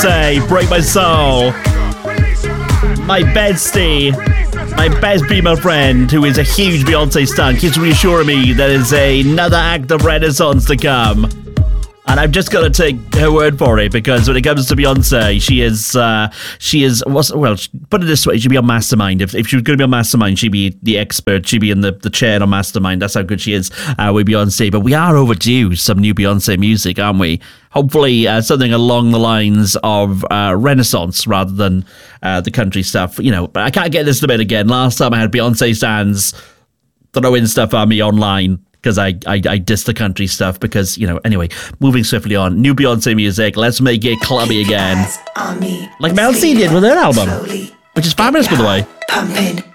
Say, Break My Soul. My bestie, my best female friend, who is a huge Beyonce stan, keeps reassuring me there is another act of renaissance to come. And I've just got to take her word for it, because when it comes to Beyonce, well, put it this way, she'd be on Mastermind. If she was going to be on Mastermind, she'd be the expert. She'd be in the chair on Mastermind. That's how good she is with Beyonce. But we are overdue some new Beyonce music, aren't we? Hopefully something along the lines of Renaissance rather than the country stuff. You know, but I can't get this debate again. Last time I had Beyonce stands throwing stuff at me online, because I diss the country stuff, because, you know, anyway, moving swiftly on. New Beyonce music, let's make it clubby again. Like Mel C did with her album, which is fabulous, by the way. Pumping.